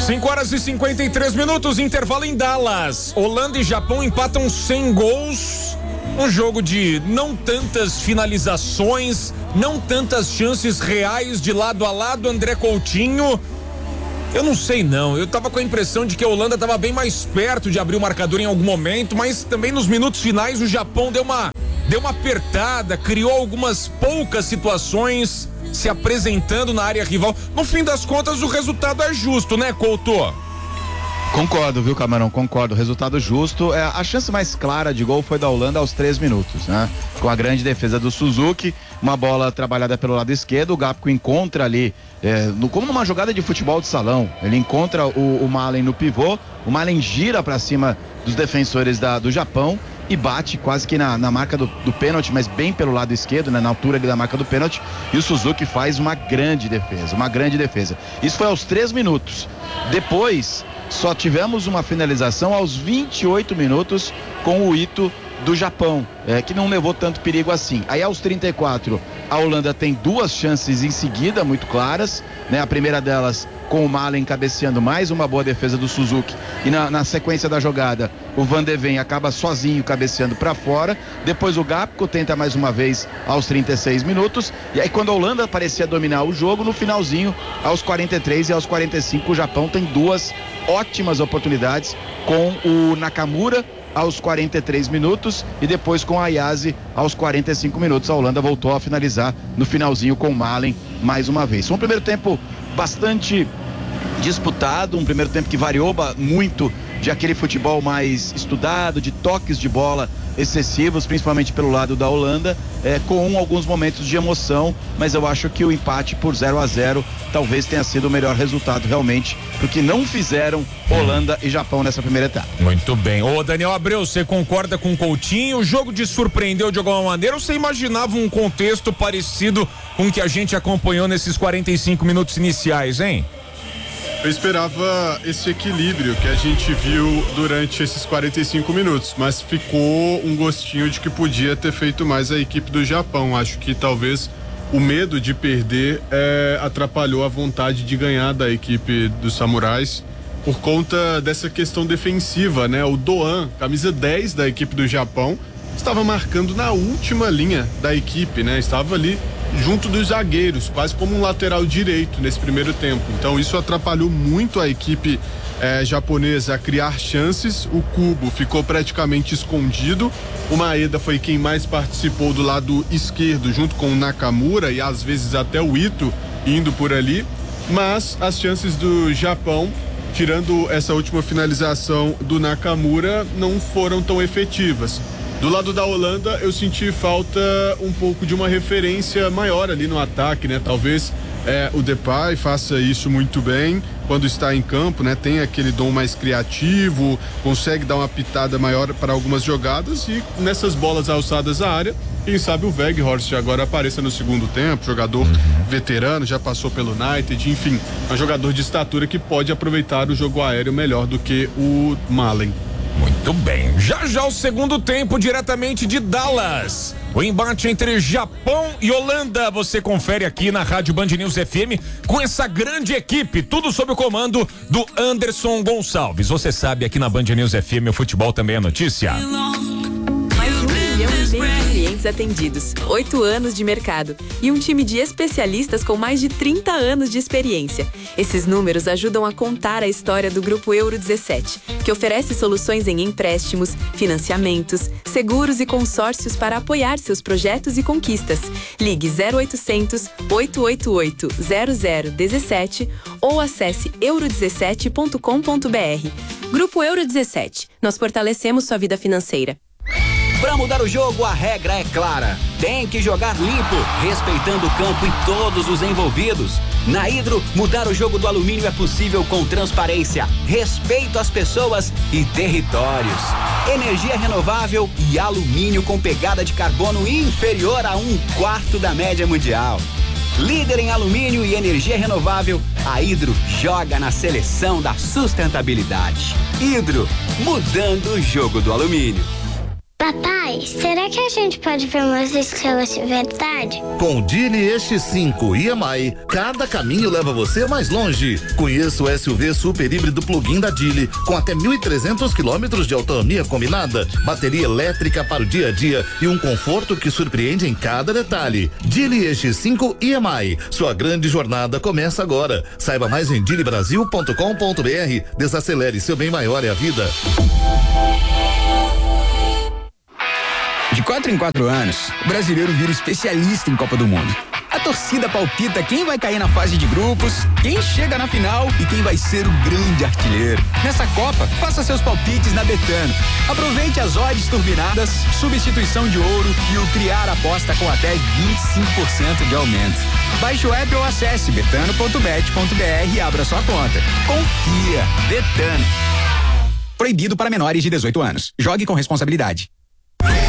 5h53, intervalo em Dallas. Holanda e Japão empatam 100 gols. Um jogo de não tantas finalizações, não tantas chances reais de lado a lado. André Coutinho, eu não sei não, eu tava com a impressão de que a Holanda tava bem mais perto de abrir o marcador em algum momento, mas também nos minutos finais o Japão deu uma apertada, criou algumas poucas situações, se apresentando na área rival. No fim das contas, o resultado é justo, né, Couto? Concordo, viu, Camarão? Concordo. Resultado justo. A chance mais clara de gol foi da Holanda aos 3 minutos, né? Com a grande defesa do Suzuki, uma bola trabalhada pelo lado esquerdo, o Gakpo encontra ali, como numa jogada de futebol de salão, ele encontra o Malen no pivô, o Malen gira pra cima dos defensores do Japão e bate quase que na marca do pênalti, mas bem pelo lado esquerdo, né, na altura ali da marca do pênalti, e o Suzuki faz uma grande defesa. Isso foi aos 3 minutos. Depois, só tivemos uma finalização aos 28 minutos com o Ito do Japão, que não levou tanto perigo assim. Aí aos 34, a Holanda tem 2 chances em seguida, muito claras, né? A primeira delas com o Malen cabeceando, mais uma boa defesa do Suzuki, e na sequência da jogada o Van de Ven acaba sozinho cabeceando para fora. Depois o Gakpo tenta mais uma vez aos 36 minutos, e aí quando a Holanda parecia dominar o jogo, no finalzinho, aos 43 e aos 45, o Japão tem 2 ótimas oportunidades, com o Nakamura aos 43 minutos e depois com a Ayase aos 45 minutos. A Holanda voltou a finalizar no finalzinho com o Malen mais uma vez. Foi um primeiro tempo bastante disputado, um primeiro tempo que variou muito de aquele futebol mais estudado, de toques de bola excessivos, principalmente pelo lado da Holanda, com alguns momentos de emoção, mas eu acho que o empate por 0-0 talvez tenha sido o melhor resultado realmente, porque não fizeram Holanda e Japão nessa primeira etapa. Muito bem. Ô Daniel Abreu, você concorda com o Coutinho? O jogo te surpreendeu de alguma maneira ou você imaginava um contexto parecido com o que a gente acompanhou nesses 45 minutos iniciais, hein? Eu esperava esse equilíbrio que a gente viu durante esses 45 minutos, mas ficou um gostinho de que podia ter feito mais a equipe do Japão. Acho que talvez o medo de perder atrapalhou a vontade de ganhar da equipe dos samurais por conta dessa questão defensiva, né? O Doan, camisa 10 da equipe do Japão, estava marcando na última linha da equipe, né? Estava ali junto dos zagueiros, quase como um lateral direito nesse primeiro tempo. Então isso atrapalhou muito a equipe japonesa a criar chances. O Kubo ficou praticamente escondido. O Maeda foi quem mais participou do lado esquerdo, junto com o Nakamura e às vezes até o Ito indo por ali. Mas as chances do Japão, tirando essa última finalização do Nakamura, não foram tão efetivas. Do lado da Holanda, eu senti falta um pouco de uma referência maior ali no ataque, né? Talvez o Depay faça isso muito bem quando está em campo, né? Tem aquele dom mais criativo, consegue dar uma pitada maior para algumas jogadas, e nessas bolas alçadas à área, quem sabe o Weghorst agora apareça no segundo tempo, jogador veterano, já passou pelo United, enfim, um jogador de estatura que pode aproveitar o jogo aéreo melhor do que o Malen. Muito bem, já o segundo tempo diretamente de Dallas, o embate entre Japão e Holanda, você confere aqui na Rádio Band News FM com essa grande equipe, tudo sob o comando do Anderson Gonçalves. Você sabe, aqui na Band News FM o futebol também é notícia. Mais de 1,5 milhão de clientes atendidos, 8 anos de mercado e um time de especialistas com mais de 30 anos de experiência. Esses números ajudam a contar a história do Grupo Euro 17, que oferece soluções em empréstimos, financiamentos, seguros e consórcios para apoiar seus projetos e conquistas. Ligue 0800 888 0017 ou acesse euro17.com.br. Grupo Euro 17. Nós fortalecemos sua vida financeira. Para mudar o jogo, a regra é clara. Tem que jogar limpo, respeitando o campo e todos os envolvidos. Na Hidro, mudar o jogo do alumínio é possível com transparência, respeito às pessoas e territórios. Energia renovável e alumínio com pegada de carbono inferior a 1/4 da média mundial. Líder em alumínio e energia renovável, a Hidro joga na seleção da sustentabilidade. Hidro, mudando o jogo do alumínio. Papai, será que a gente pode ver umas estrelas de verdade? Com o Geely X5 EMI, cada caminho leva você mais longe. Conheça o SUV super híbrido plug-in da Geely, com até 1.300 quilômetros de autonomia combinada, bateria elétrica para o dia a dia e um conforto que surpreende em cada detalhe. Geely X5 EMI, sua grande jornada começa agora. Saiba mais em geelybrasil.com.br. Desacelere, seu bem maior é a vida. De 4 em 4 anos, o brasileiro vira especialista em Copa do Mundo. A torcida palpita quem vai cair na fase de grupos, quem chega na final e quem vai ser o grande artilheiro. Nessa Copa, faça seus palpites na Betano. Aproveite as odds turbinadas, substituição de ouro e o criar aposta com até 25% de aumento. Baixe o app ou acesse betano.bet.br e abra sua conta. Confia, Betano. Proibido para menores de 18 anos. Jogue com responsabilidade.